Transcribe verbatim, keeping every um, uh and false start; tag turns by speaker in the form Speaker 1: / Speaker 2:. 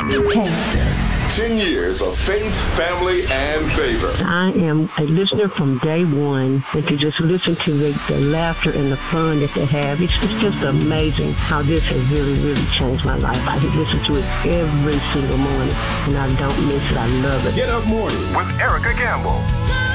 Speaker 1: ten years of faith, family, and favor.
Speaker 2: I am a listener from day one, and to just listen to the, the laughter and the fun that they have, it's, it's just amazing how this has really, really changed my life. I listen to it every single morning, and I don't miss it. I love it.
Speaker 1: Get Up Morning with Erica Campbell.